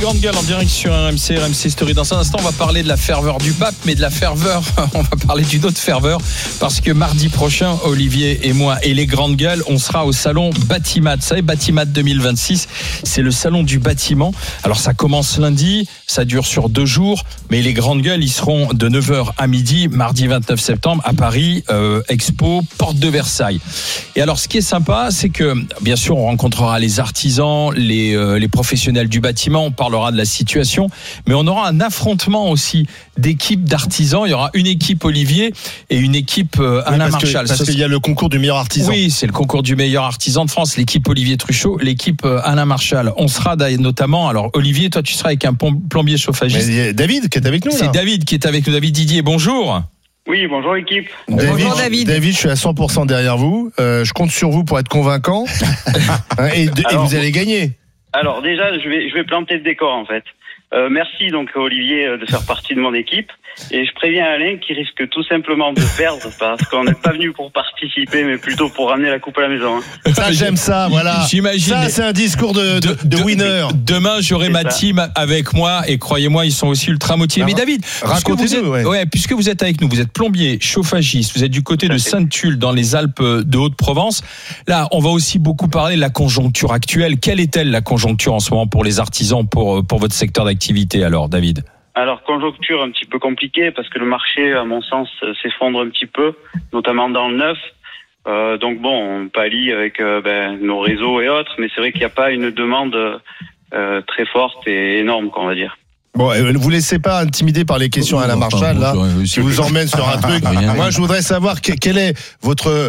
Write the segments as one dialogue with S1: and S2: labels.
S1: Grande gueule en direct sur RMC Story. Dans un instant, on va parler de la ferveur du pape, mais de la ferveur, on va parler d'une autre ferveur, parce que mardi prochain, Olivier et moi et les grandes gueules, on sera au salon Batimat. Vous savez, Batimat 2026, c'est le salon du bâtiment. Alors ça commence lundi, ça dure sur 2 jours, mais les grandes gueules, ils seront de 9h à midi, mardi 29 septembre, à Paris, Expo, porte de Versailles. Et alors, ce qui est sympa, c'est que, bien sûr, on rencontrera les artisans, les professionnels du bâtiment, on parlera de la situation, mais on aura un affrontement aussi d'équipes d'artisans. Il y aura une équipe Olivier et une équipe Alain Marchal.
S2: Parce qu'il y a le concours du meilleur artisan.
S1: Oui, c'est le concours du meilleur artisan de France, l'équipe Olivier Truchot, l'équipe Alain Marchal. On sera notamment, alors Olivier, toi tu seras avec un plombier chauffagiste.
S2: Mais David qui est avec nous.
S1: C'est David qui est avec nous. David Didier, bonjour.
S3: Oui, bonjour équipe.
S2: Bonjour David. David, je suis à 100% derrière vous. Je compte sur vous pour être convaincant. et vous allez gagner.
S3: Alors déjà, je vais planter le décor en fait. Merci donc Olivier de faire partie de mon équipe. Et je préviens Alain qui risque tout simplement de perdre parce qu'on n'est pas venu pour participer, mais plutôt pour ramener la coupe à la maison.
S2: Ça, j'aime ça, voilà.
S1: J'imagine.
S2: Ça, c'est un discours de winner.
S1: Demain, j'aurai ma team avec moi et croyez-moi, ils sont aussi ultra motivés. Mais David, puisque vous êtes avec nous, vous êtes plombier, chauffagiste, vous êtes du côté de Sainte-Tulle dans les Alpes de Haute-Provence. Là, on va aussi beaucoup parler de la conjoncture actuelle. Quelle est-elle la conjoncture en ce moment pour les artisans, pour votre secteur d'activité alors, David ?
S3: Alors, conjoncture un petit peu compliquée parce que le marché, à mon sens, s'effondre un petit peu, notamment dans le neuf. Donc bon, on pallie avec nos réseaux et autres, mais c'est vrai qu'il n'y a pas une demande très forte et énorme, on va dire.
S2: Bon, ne vous laissez pas intimider par les questions à la Marchal, là, qui vous emmène sur un truc. Moi, je voudrais savoir quel est votre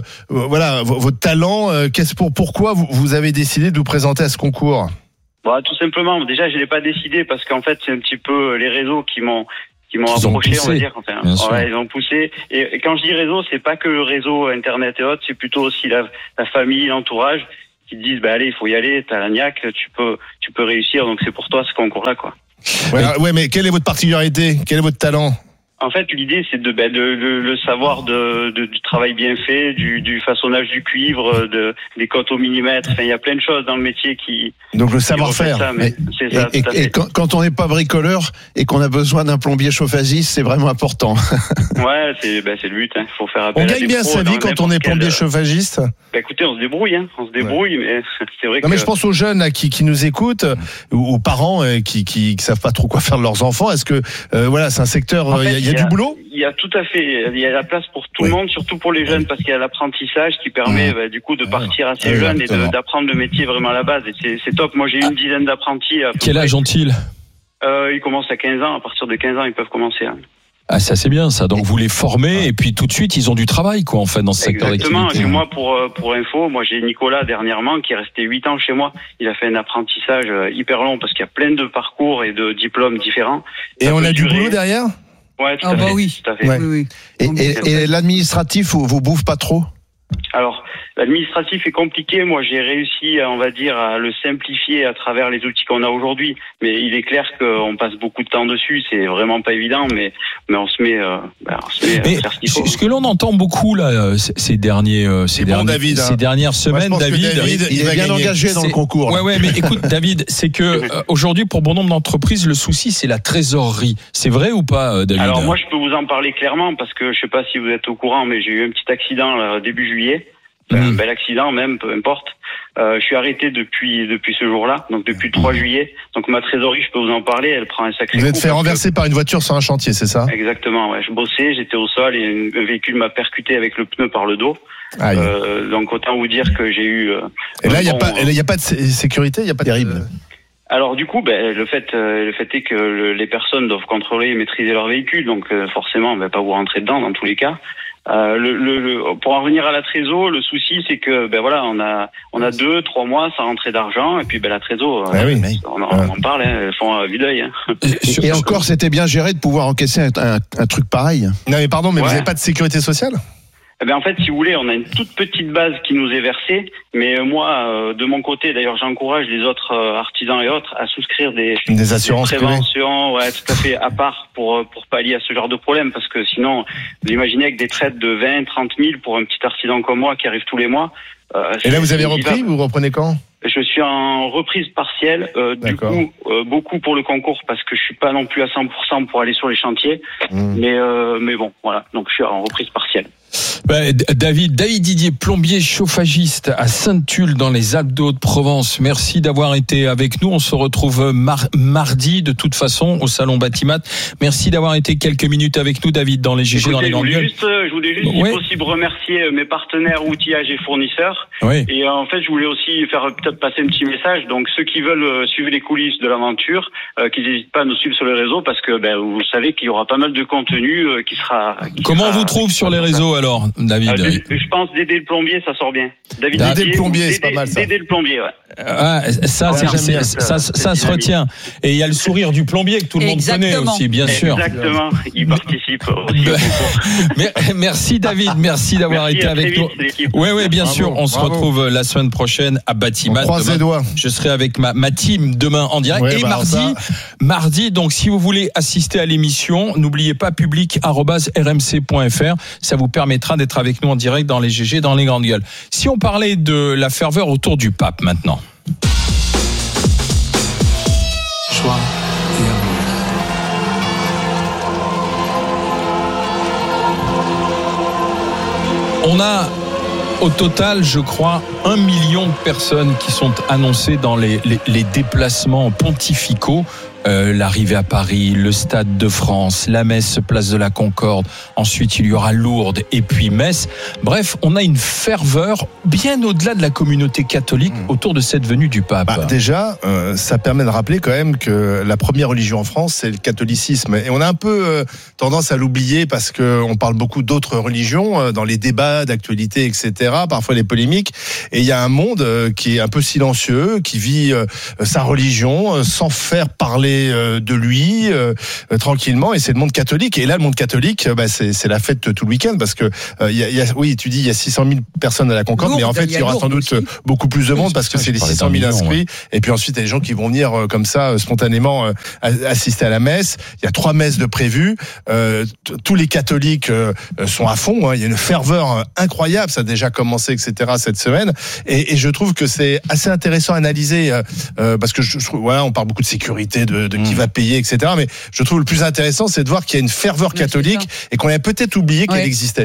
S2: talent. Pourquoi vous avez décidé de vous présenter à ce concours?
S3: Bah, tout simplement. Déjà, je l'ai pas décidé parce qu'en fait, c'est un petit peu les réseaux qui m'ont approché, on va dire. Enfin, ils ont poussé. Et quand je dis réseau, c'est pas que le réseau Internet et autres, c'est plutôt aussi la famille, l'entourage, qui disent, allez, il faut y aller, t'as la niaque, tu peux réussir, donc c'est pour toi ce concours-là, quoi.
S2: Ouais, mais quelle est votre particularité? Quel est votre talent?
S3: En fait, l'idée, c'est de le savoir du travail bien fait, du façonnage du cuivre, des cotes au millimètre. Enfin, il y a plein de choses dans le métier qui.
S2: Donc le savoir-faire.
S3: C'est ça.
S2: Et quand on n'est pas bricoleur et qu'on a besoin d'un plombier chauffagiste, c'est vraiment important.
S3: Ouais, c'est le but. Il faut faire appel.
S2: On gagne bien sa vie quand on est plombier chauffagiste.
S3: Écoutez, on se débrouille, mais c'est vrai que.
S2: Non, mais je pense aux jeunes là, qui nous écoutent, ou aux parents qui savent pas trop quoi faire de leurs enfants. Est-ce que c'est un secteur. Il y a du boulot?
S3: Il y a tout à fait. Il y a la place pour tout le monde, surtout pour les jeunes, parce qu'il y a l'apprentissage qui permet du coup de partir assez jeune et d'apprendre le métier vraiment à la base. Et c'est top. Moi, j'ai une dizaine d'apprentis.
S1: Quel âge ont-ils?
S3: Ils commencent à 15 ans. À partir de 15 ans, ils peuvent commencer.
S1: Ah, ça c'est bien ça. Donc vous les formez et puis tout de suite ils ont du travail en fait dans ce secteur d'activité.
S3: Exactement. Et moi pour info, j'ai Nicolas dernièrement qui est resté 8 ans chez moi. Il a fait un apprentissage hyper long parce qu'il y a plein de parcours et de diplômes différents.
S2: Et on a du boulot derrière?
S3: Ouais, tout à fait.
S4: Oui.
S3: Tout à fait.
S2: Ouais.
S4: Oui.
S2: Et l'administratif vous bouffe pas trop?
S3: Alors, l'administratif est compliqué. Moi, j'ai réussi, on va dire, à le simplifier à travers les outils qu'on a aujourd'hui. Mais il est clair qu'on passe beaucoup de temps dessus. C'est vraiment pas évident, mais on se met à faire ce qu'il faut.
S1: Ce que l'on entend beaucoup là, ces dernières semaines, David,
S2: il est bien engagé dans le concours.
S1: Ouais, mais écoute, David, c'est que aujourd'hui, pour bon nombre d'entreprises, le souci, c'est la trésorerie. C'est vrai ou pas, David?
S3: Alors moi, je peux vous en parler clairement parce que je sais pas si vous êtes au courant, mais j'ai eu un petit accident là, début juillet. Un bel accident même, peu importe. Je suis arrêté depuis ce jour-là, donc depuis le 3 juillet. Donc ma trésorerie, je peux vous en parler, elle prend un sacré coup.
S2: Vous êtes fait renverser par une voiture sur un chantier, c'est ça?
S3: Exactement, ouais. Je bossais, j'étais au sol et un véhicule m'a percuté avec le pneu par le dos. Donc autant vous dire que j'ai eu...
S2: et là, il n'y a pas de sécurité, il n'y a pas terrible.
S3: Alors du coup, le fait est que les personnes doivent contrôler et maîtriser leur véhicule, donc forcément, on va pas vous rentrer dedans dans tous les cas. Pour en revenir à la trésor, le souci c'est que on a 2-3 mois sans rentrée d'argent et puis la trésor, on en parle, elles font à vue d'œil.
S2: Et encore, c'était bien géré de pouvoir encaisser un truc pareil. Non mais pardon, mais vous n'avez pas de sécurité sociale?
S3: En fait, si vous voulez, on a une toute petite base qui nous est versée, mais moi, de mon côté, d'ailleurs, j'encourage les autres artisans et autres à souscrire des
S2: assurances
S3: préventions, tout à fait, à part pour pallier à ce genre de problème, parce que sinon, vous imaginez avec des traites de 20, 30 000 pour un petit artisan comme moi qui arrive tous les mois.
S2: Et là, vous avez repris? Vous reprenez quand?
S3: Je suis en reprise partielle, du coup, beaucoup pour le concours parce que je suis pas non plus à 100% pour aller sur les chantiers. Mais bon, voilà. Donc je suis en reprise partielle.
S1: David Didier, plombier chauffagiste à Sainte-Tulle dans les Alpes de Haute-Provence. Merci d'avoir été avec nous. On se retrouve mardi de toute façon au salon Batimat. Merci d'avoir été quelques minutes avec nous, David, dans les GG. Écoutez, dans les grandes gueules.
S3: Je voulais juste, si possible, remercier mes partenaires outillage et fournisseurs. Oui. Et en fait, je voulais aussi faire peut-être passer un petit message. Donc ceux qui veulent suivre les coulisses de l'aventure, qu'ils n'hésitent pas à nous suivre sur les réseaux parce que vous savez qu'il y aura pas mal de contenu qui sera.
S1: Comment on vous trouve sur les réseaux alors, David?
S3: Je pense Dédé le plombier, ça sort bien.
S2: Dédé le plombier, c'est pas mal ça.
S3: Dédé le plombier, ouais.
S1: Ça se retient. Et il y a le sourire du plombier que tout le monde connaît aussi, bien sûr.
S3: Exactement, il participe aussi au concours.
S1: Merci David, merci d'avoir été avec nous. Oui, bien sûr. On se retrouve la semaine prochaine à Batimat.
S2: Croise les doigts.
S1: Je serai avec ma team demain en direct. Et mardi, donc si vous voulez assister à l'émission, n'oubliez pas public@rmc.fr. Ça vous permettra d'être avec nous en direct dans les GG, dans les grandes gueules. Si on parlait de la ferveur autour du pape maintenant.
S4: Choix et amour.
S1: On a au total, je crois, 1 million de personnes qui sont annoncées dans les déplacements pontificaux. L'arrivée à Paris, le Stade de France, la messe place de la Concorde, ensuite il y aura Lourdes et puis Metz. Bref, on a une ferveur bien au-delà de la communauté catholique autour de cette venue du pape.
S2: Déjà, ça permet de rappeler quand même que la première religion en France, c'est le catholicisme. Et on a un peu tendance à l'oublier parce qu'on parle beaucoup d'autres religions dans les débats d'actualité, etc., parfois les polémiques. Et il y a un monde qui est un peu silencieux, qui vit sa religion sans faire parler de lui tranquillement, et c'est le monde catholique. Et là, le monde catholique, c'est la fête tout le week-end parce que tu dis il y a 600 000 personnes à la Concorde, Lourdes, mais en fait il y aura sans doute beaucoup plus de monde parce que c'est les 600 000 inscrits. Et puis ensuite il y a des gens qui vont venir comme ça spontanément assister à la messe. Il y a 3 messes de prévues. Tous les catholiques sont à fond. Il y a une ferveur incroyable. Ça a déjà commencé, etc. cette semaine. Et je trouve que c'est assez intéressant à analyser parce que on parle beaucoup de sécurité, de qui va payer, etc. Mais je trouve le plus intéressant, c'est de voir qu'il y a une ferveur catholique et qu'on a peut-être oublié qu'elle existait.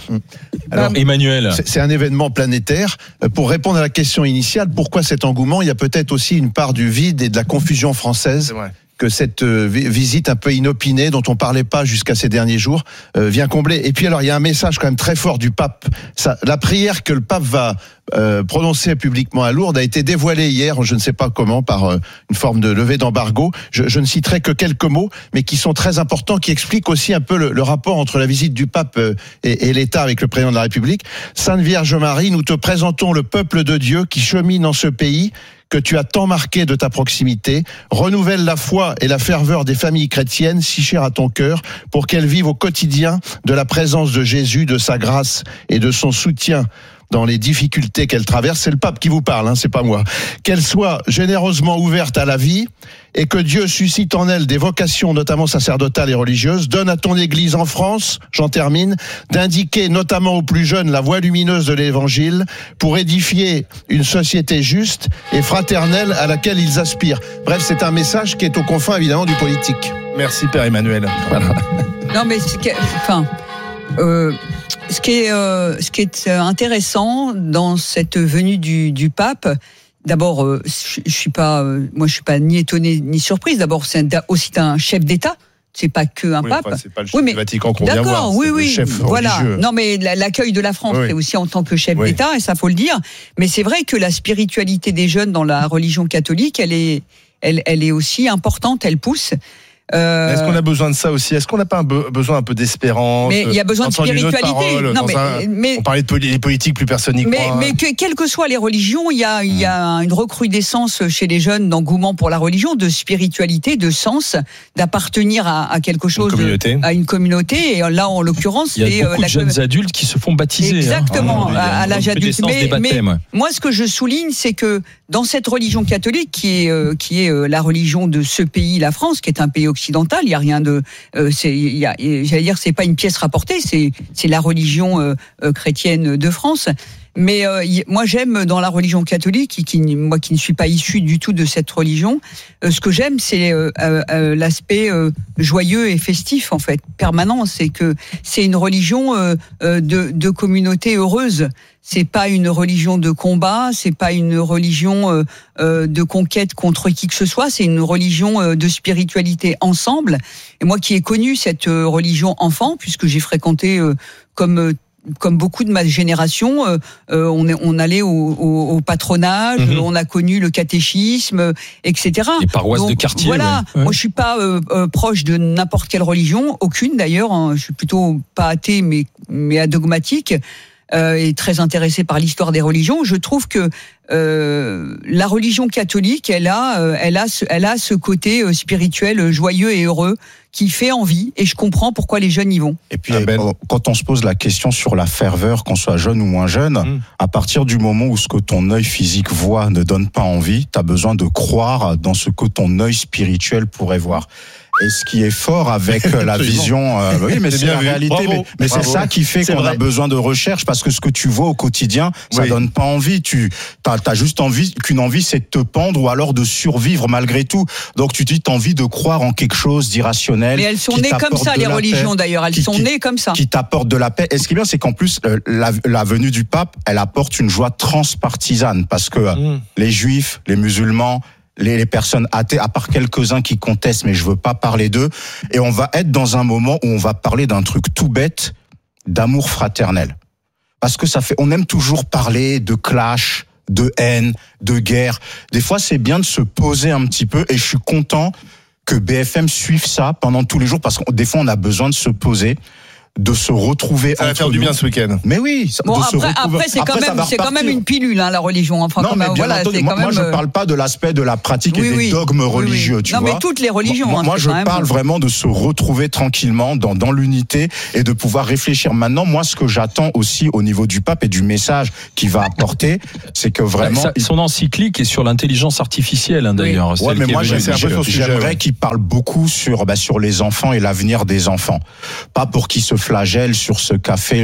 S1: Alors, Emmanuel,
S5: c'est un événement planétaire. Pour répondre à la question initiale, pourquoi cet engouement? Il y a peut-être aussi une part du vide et de la confusion française que cette visite un peu inopinée, dont on parlait pas jusqu'à ces derniers jours, vient combler. Et puis alors, il y a un message quand même très fort du pape. La prière que le pape va prononcer publiquement à Lourdes a été dévoilée hier, je ne sais pas comment, par une forme de levée d'embargo. Je ne citerai que quelques mots, mais qui sont très importants, qui expliquent aussi un peu le rapport entre la visite du pape et l'État avec le président de la République. Sainte Vierge Marie, nous te présentons le peuple de Dieu qui chemine en ce pays que tu as tant marqué de ta proximité. Renouvelle la foi et la ferveur des familles chrétiennes si chères à ton cœur pour qu'elles vivent au quotidien de la présence de Jésus, de sa grâce et de son soutien dans les difficultés qu'elle traverse. C'est le pape qui vous parle, c'est pas moi. Qu'elle soit généreusement ouverte à la vie et que Dieu suscite en elle des vocations, notamment sacerdotales et religieuses. Donne à ton Église en France, j'en termine, d'indiquer notamment aux plus jeunes la voie lumineuse de l'Évangile pour édifier une société juste et fraternelle à laquelle ils aspirent. Bref, c'est un message qui est aux confins évidemment du politique.
S2: Merci Père Emmanuel. Voilà.
S6: Non mais ce qui est intéressant dans cette venue du pape, d'abord, je suis pas ni étonné ni surprise. D'abord, c'est aussi un chef d'État. C'est pas que un pape.
S2: C'est pas le chef du Vatican qu'on vient voir.
S6: Oui,
S2: le chef
S6: voilà.
S2: religieux.
S6: Non, mais l'accueil de la France, c'est aussi en tant que chef d'État, et ça faut le dire. Mais c'est vrai que la spiritualité des jeunes dans la religion catholique, elle est aussi importante. Elle pousse.
S2: Est-ce qu'on a besoin de ça aussi? Est-ce qu'on n'a pas besoin un peu d'espérance?
S6: Mais il y a besoin de spiritualité.
S2: On parlait de politique, plus personne n'y croit.
S6: Mais quelles que soient les religions, il y a une recrudescence chez les jeunes d'engouement pour la religion, de spiritualité, de sens, d'appartenir à quelque chose, à une communauté. Et là, en l'occurrence,
S1: il y a beaucoup de jeunes adultes qui se font baptiser.
S6: Exactement, à l'âge adulte. Mais moi, ce que je souligne, c'est que dans cette religion catholique, qui est la religion de ce pays, la France, qui est un pays occidental, il y a rien de, j'allais dire, c'est pas une pièce rapportée, c'est la religion chrétienne de France. Mais moi, j'aime dans la religion catholique, moi qui ne suis pas issu du tout de cette religion, ce que j'aime, c'est l'aspect joyeux et festif, en fait, permanent. C'est que c'est une religion de communauté heureuse. C'est pas une religion de combat, c'est pas une religion de conquête contre qui que ce soit. C'est une religion de spiritualité ensemble. Et moi, qui ai connu cette religion enfant, puisque j'ai fréquenté comme beaucoup de ma génération, on allait au patronage, on a connu le catéchisme, etc.
S1: Les paroisses de quartier.
S6: Voilà.
S1: Ouais.
S6: Moi, je suis pas proche de n'importe quelle religion, aucune d'ailleurs. Hein. Je suis plutôt pas athée, mais adogmatique. Et très intéressé par l'histoire des religions. Je trouve que la religion catholique, elle a ce côté spirituel joyeux et heureux qui fait envie, et je comprends pourquoi les jeunes y vont.
S7: Et puis quand on se pose la question sur la ferveur, qu'on soit jeune ou moins jeune, à partir du moment où ce que ton œil physique voit ne donne pas envie, t'as besoin de croire dans ce que ton œil spirituel pourrait voir. Et ce qui est fort avec la vision, oui, mais c'est la réalité. Mais c'est ça qui fait qu'on a besoin de recherche, parce que ce que tu vois au quotidien, ça donne pas envie. T'as juste qu'une envie, c'est de te pendre ou alors de survivre malgré tout. Donc tu te dis, t'as envie de croire en quelque chose d'irrationnel.
S6: Mais elles sont nées comme ça, les religions d'ailleurs. Elles sont nées comme ça.
S7: Qui t'apporte de la paix. Et ce qui est bien, c'est qu'en plus, la venue du pape, elle apporte une joie transpartisane, parce que les juifs, les musulmans, les personnes athées, à part quelques-uns qui contestent, mais je veux pas parler d'eux. Et on va être dans un moment où on va parler d'un truc tout bête, d'amour fraternel. Parce que on aime toujours parler de clash, de haine, de guerre. Des fois, c'est bien de se poser un petit peu, et je suis content que BFM suive ça pendant tous les jours, parce que des fois, on a besoin de se poser, de se retrouver.
S2: Ça va faire du bien ce week-end.
S7: Mais oui.
S6: Bon, après, c'est quand même une pilule, hein, la religion. Enfin,
S7: non, mais bien entendu, moi, je parle pas de l'aspect de la pratique et des dogmes religieux, tu vois.
S6: Non, mais toutes les religions.
S7: Moi, je parle vraiment de se retrouver tranquillement dans l'unité et de pouvoir réfléchir. Maintenant, moi, ce que j'attends aussi au niveau du pape et du message qu'il va apporter, c'est que vraiment.
S1: Son encyclique est sur l'intelligence artificielle, hein, d'ailleurs.
S7: Oui. Ouais, mais moi, j'aimerais qu'il parle beaucoup sur les enfants et l'avenir des enfants. Pas pour qu'ils se flagelle sur ce qu'a fait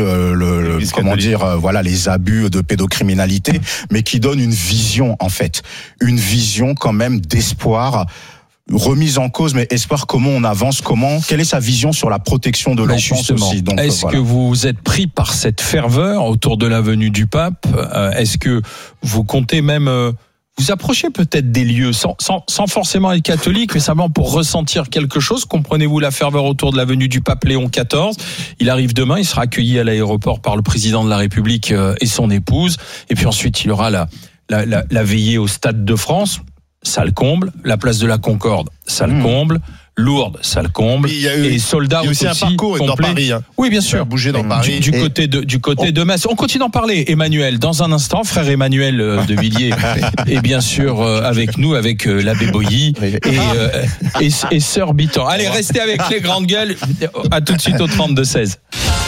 S7: les abus de pédocriminalité, mais qui donne une vision, en fait, une vision quand même d'espoir, remise en cause, mais espoir, comment on avance, quelle est sa vision sur la protection de l'enfance aussi. Donc,
S1: est-ce que vous êtes pris par cette ferveur autour de la venue du pape? Est-ce que vous comptez même vous approchez peut-être des lieux sans forcément être catholique, mais simplement pour ressentir quelque chose? Comprenez-vous la ferveur autour de la venue du pape Léon XIV? Il arrive demain, il sera accueilli à l'aéroport par le président de la République et son épouse. Et puis ensuite, il aura la veillée au Stade de France. Ça le comble. La place de la Concorde, ça le comble. Lourdes, ça le comble. Et soldats
S2: aussi. Il y a aussi un parcours dans Paris. Hein.
S1: Oui, bien sûr.
S2: Bouger dans Paris.
S1: Du côté de Metz. On continue d'en parler. Emmanuel, dans un instant, frère Emmanuel de Villiers est bien sûr avec nous, avec l'abbé Boilly et sœur Bitan. Allez, restez avec les grandes gueules. À tout de suite au 32-16.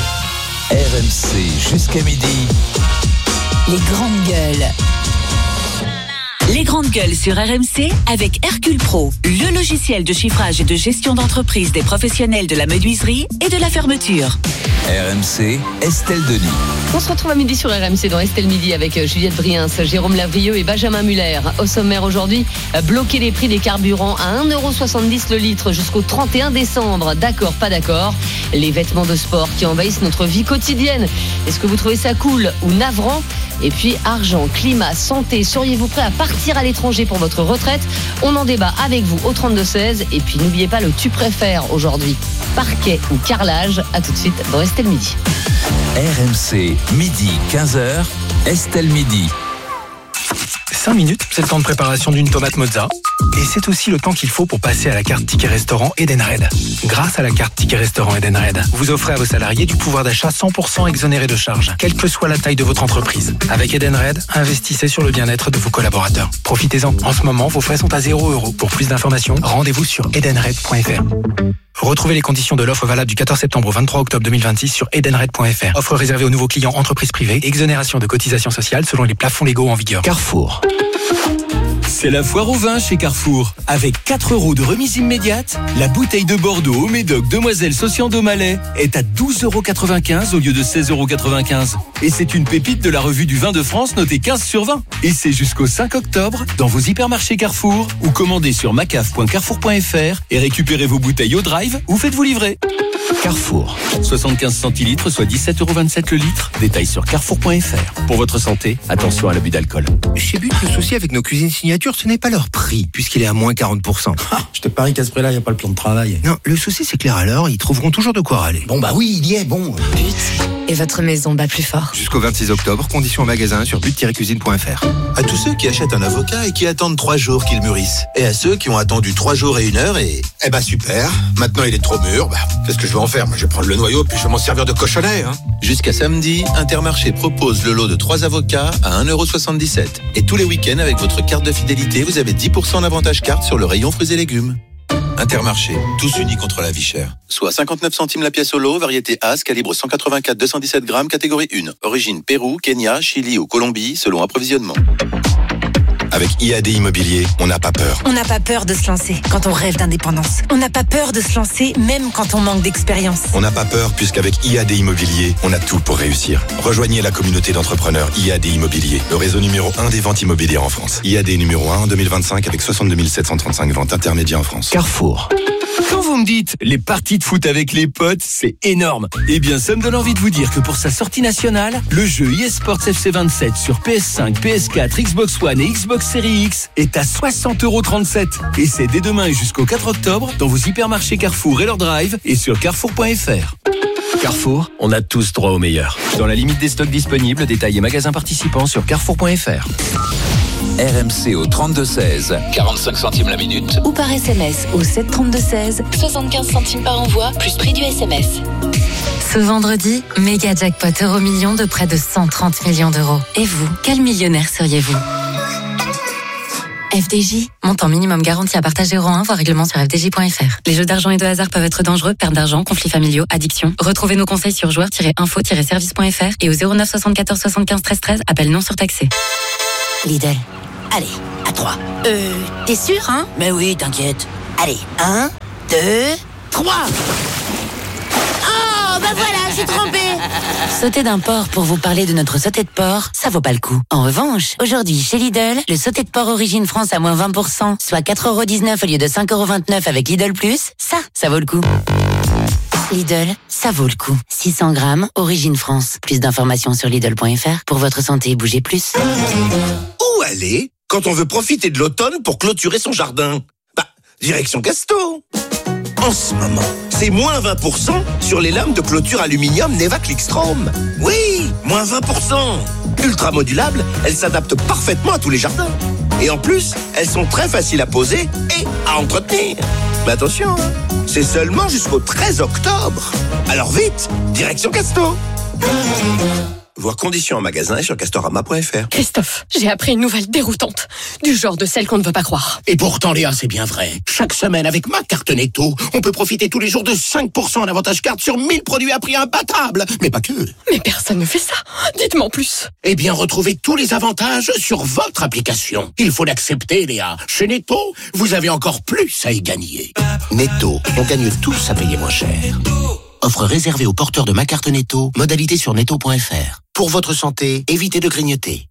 S8: RMC jusqu'à midi.
S9: Les grandes gueules. Les grandes gueules sur RMC avec Hercule Pro, le logiciel de chiffrage et de gestion d'entreprise des professionnels de la menuiserie et de la fermeture.
S8: RMC, Estelle Denis.
S10: On se retrouve à midi sur RMC dans Estelle Midi avec Juliette Briens, Jérôme Lavrieux et Benjamin Muller. Au sommaire aujourd'hui, bloquer les prix des carburants à 1,70€ le litre jusqu'au 31 décembre. D'accord, pas d'accord. Les vêtements de sport qui envahissent notre vie quotidienne. Est-ce que vous trouvez ça cool ou navrant? Et puis argent, climat, santé, seriez-vous prêt à partir à l'étranger pour votre retraite? On en débat avec vous au 32-16. Et puis n'oubliez pas le tu préfères aujourd'hui. Parquet ou carrelage? À tout de suite dans Estelle Midi.
S8: RMC, midi 15h, Estelle Midi.
S11: 5 minutes, c'est le temps de préparation d'une tomate mozza. Et c'est aussi le temps qu'il faut pour passer à la carte Ticket Restaurant Edenred. Grâce à la carte Ticket Restaurant Edenred, vous offrez à vos salariés du pouvoir d'achat 100% exonéré de charges, quelle que soit la taille de votre entreprise. Avec Edenred, investissez sur le bien-être de vos collaborateurs. Profitez-en. En ce moment, vos frais sont à 0€. Pour plus d'informations, rendez-vous sur edenred.fr. Retrouvez les conditions de l'offre valable du 14 septembre au 23 octobre 2026 sur edenred.fr. Offre réservée aux nouveaux clients entreprises privées. Exonération de cotisations sociales selon les plafonds légaux en vigueur.
S8: Carrefour.
S12: C'est la foire au vin chez Carrefour. Avec 4 € de remise immédiate, la bouteille de Bordeaux au Médoc Demoiselle Socian de Malais est à 12,95 € au lieu de 16,95 €. Et c'est une pépite de la revue du vin de France notée 15 sur 20. Et c'est jusqu'au 5 octobre dans vos hypermarchés Carrefour ou commandez sur macaf.carrefour.fr et récupérez vos bouteilles au drive ou faites-vous livrer. Carrefour. 75 centilitres, soit 17,27 € le litre. Détail sur carrefour.fr. Pour votre santé, attention à l'abus d'alcool.
S13: Chez But, le souci avec nos cuisines signature, ce n'est pas leur prix, puisqu'il est à moins 40%.
S14: Je te parie qu'à ce prix-là, il n'y a pas le plan de travail.
S13: Non, le souci, c'est que les râleurs, ils trouveront toujours de quoi râler.
S14: Bon, bah oui, il y est, bon.
S15: But. Et votre maison bat plus fort.
S13: Jusqu'au 26 octobre, conditions en magasin sur but-cuisine.fr.
S16: À tous ceux qui achètent un avocat et qui attendent 3 jours qu'il mûrisse. Et à ceux qui ont attendu 3 jours et 1 heure et... Eh ben super, maintenant il est trop mûr, qu'est-ce que je vais en faire? Moi, je vais prendre le noyau puis je vais m'en servir de cochonnet. Jusqu'à samedi, Intermarché propose le lot de 3 avocats à 1,77 €. Et tous les week-ends, avec votre carte de fidélité, vous avez 10% d'avantage carte sur le rayon fruits et légumes. Intermarché, tous unis contre la vie chère. Soit 59 centimes la pièce au lot, variété As, calibre 184-217 grammes, catégorie 1. Origine Pérou, Kenya, Chili ou Colombie, selon approvisionnement. Avec IAD Immobilier, on n'a pas peur.
S15: On n'a pas peur de se lancer quand on rêve d'indépendance. On n'a pas peur de se lancer même quand on manque d'expérience.
S16: On n'a pas peur puisqu'avec IAD Immobilier, on a tout pour réussir. Rejoignez la communauté d'entrepreneurs IAD Immobilier, le réseau numéro 1 des ventes immobilières en France. IAD numéro 1 en 2025 avec 62 735 ventes intermédiaires en France.
S12: Carrefour. Quand vous me dites les parties de foot avec les potes, c'est énorme. Eh bien, ça me donne envie de vous dire que pour sa sortie nationale, le jeu eSports FC 27 sur PS5, PS4, Xbox One et Xbox Series X est à 60,37 €. Et c'est dès demain et jusqu'au 4 octobre dans vos hypermarchés Carrefour et leur drive et sur carrefour.fr. Carrefour, on a tous droit au meilleur. Dans la limite des stocks disponibles, détails et magasins participants sur carrefour.fr.
S8: RMC au 32-16, 45 centimes la minute.
S9: Ou par SMS au 732-16, 75 centimes par envoi, plus prix du SMS.
S15: Ce vendredi, méga jackpot Euro-Million de près de 130 millions d'euros. Et vous, quel millionnaire seriez-vous? FDJ, montant minimum garanti à partager euro 1, voir règlement sur fdj.fr. Les jeux d'argent et de hasard peuvent être dangereux, perte d'argent, conflits familiaux, addiction. Retrouvez nos conseils sur joueurs-info-service.fr et au 09 74 75 13 13, appel non surtaxé.
S17: Lidl. Allez, à 3. T'es sûr, hein? Mais oui, t'inquiète. Allez, 1, 2, 3. Oh, bah voilà, j'ai trompé. Sauter d'un porc pour vous parler de notre sauté de porc, ça vaut pas le coup. En revanche, aujourd'hui, chez Lidl, le sauté de porc Origine France à moins 20%, soit 4,19 € au lieu de 5,29 € avec Lidl Plus, ça vaut le coup. Lidl, ça vaut le coup. 600 grammes, Origine France. Plus d'informations sur Lidl.fr. Pour votre santé, bougez plus.
S18: Où aller quand on veut profiter de l'automne pour clôturer son jardin? Direction Casto. En ce moment, c'est moins 20% sur les lames de clôture aluminium Neva Clickstrom. Oui, moins 20%. Ultra modulables, elles s'adaptent parfaitement à tous les jardins. Et en plus, elles sont très faciles à poser et à entretenir. Mais attention, c'est seulement jusqu'au 13 octobre. Alors vite, direction Casto. Voir conditions en magasin et sur castorama.fr.
S19: Christophe, j'ai appris une nouvelle déroutante. Du genre de celle qu'on ne veut pas croire.
S20: Et pourtant, Léa, c'est bien vrai. Chaque semaine, avec ma carte Netto, on peut profiter tous les jours de 5% d'avantage carte sur 1000 produits à prix imbattable. Mais pas que.
S19: Mais personne ne fait ça. Dites-moi en plus.
S20: Eh bien, retrouvez tous les avantages sur votre application. Il faut l'accepter, Léa. Chez Netto, vous avez encore plus à y gagner. Netto, on gagne tous à payer moins cher. Offre réservée aux porteurs de ma carte Netto. Modalité sur netto.fr. Pour votre santé, évitez de grignoter.